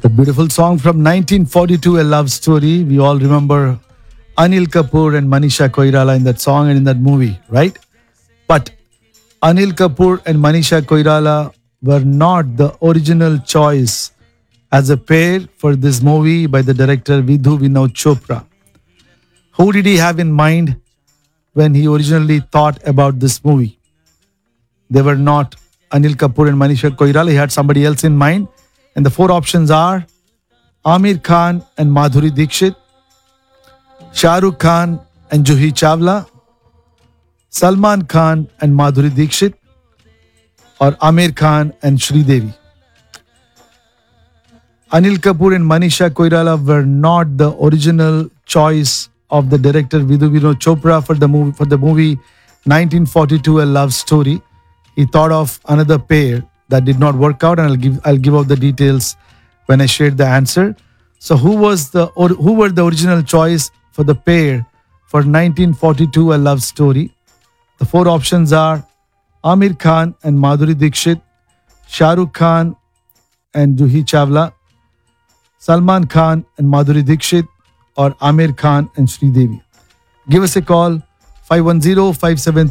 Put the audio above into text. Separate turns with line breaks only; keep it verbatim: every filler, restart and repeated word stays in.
A beautiful song from nineteen forty-two, A Love Story. We all remember Anil Kapoor and Manisha Koirala in that song and in that movie, right? But Anil Kapoor and Manisha Koirala were not the original choice as a pair for this movie by the director Vidhu Vinod Chopra. Who did he have in mind when he originally thought about this movie? They were not Anil Kapoor and Manisha Koirala. He had somebody else in mind. And the four options are Amir Khan and Madhuri Dixit, Shah Rukh Khan and Juhi Chawla, Salman Khan and Madhuri Dixit, or Amir Khan and Sridevi. Anil Kapoor and Manisha Koirala were not the original choice of the director Vidhu Vinod Chopra for the movie for the movie nineteen forty-two, A Love Story. He thought of another pair that did not work out, and I'll give I'll give out the details when I share the answer. So who was the or who were the original choice for the pair for nineteen forty-two, A Love Story? The four options are Amir Khan and Madhuri Dixit, Shah Rukh Khan and Juhi Chawla, Salman Khan and Madhuri Dixit, or Amir Khan and Sridevi. Give us a call five one zero, five seven